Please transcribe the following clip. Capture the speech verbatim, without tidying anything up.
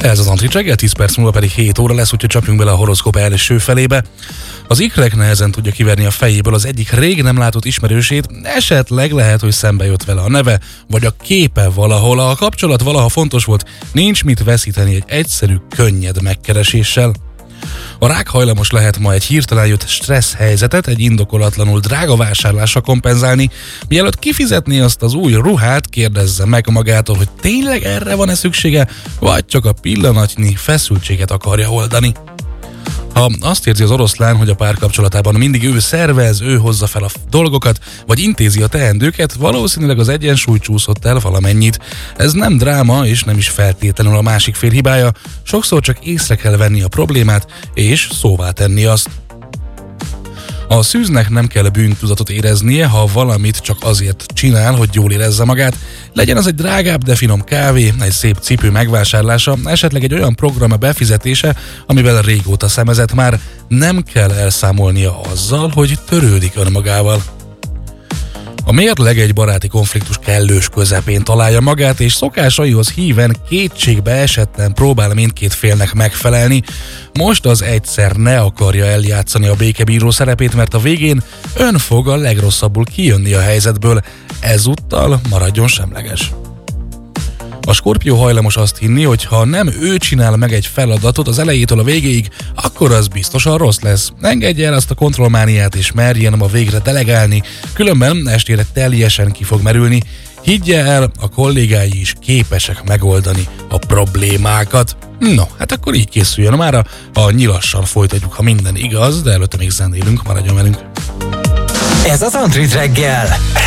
Ez az Antrit reggel, tíz perc múlva pedig hét óra lesz, úgyhogy csapjunk bele a horoszkóp első felébe. Az ikrek nehezen tudja kiverni a fejéből az egyik rég nem látott ismerősét, esetleg lehet, hogy szembe jött vele a neve, vagy a képe valahol, a kapcsolat valaha fontos volt, nincs mit veszíteni egy egyszerű, könnyed megkereséssel. A rák hajlamos lehet ma egy hirtelen jött stressz helyzetet egy indokolatlanul drága vásárlásra kompenzálni, mielőtt kifizetné azt az új ruhát, kérdezze meg magától, hogy tényleg erre van-e szüksége, vagy csak a pillanatnyi feszültséget akarja oldani. Ha azt érzi az oroszlán, hogy a párkapcsolatában mindig ő szervez, ő hozza fel a dolgokat, vagy intézi a teendőket, valószínűleg az egyensúly csúszott el valamennyit. Ez nem dráma, és nem is feltétlenül a másik fél hibája, sokszor csak észre kell venni a problémát, és szóvá tenni azt. A szűznek nem kell bűntudatot éreznie, ha valamit csak azért csinál, hogy jól érezze magát. Legyen az egy drágább, de finom kávé, egy szép cipő megvásárlása, esetleg egy olyan program befizetése, amivel régóta szemezett már, nem kell elszámolnia azzal, hogy törődik önmagával. A mérleg egy baráti konfliktus kellős közepén találja magát, és szokásaihoz híven kétségbe esetten próbál mindkét félnek megfelelni. Most az egyszer ne akarja eljátszani a békebíró szerepét, mert a végén ön fog a legrosszabbul kijönni a helyzetből, ezúttal maradjon semleges. A Skorpió hajlamos azt hinni, hogy ha nem ő csinál meg egy feladatot az elejétől a végéig, akkor az biztosan rossz lesz. Engedje el azt a kontrollmániát és merjen ma végre delegálni, különben estére teljesen ki fog merülni. Higgye el, a kollégái is képesek megoldani a problémákat. No, hát akkor így készüljön mára, a nyilassal folytatjuk, ha minden igaz, de előtte még zenélünk, maradjon velünk. Ez az Antrit reggel.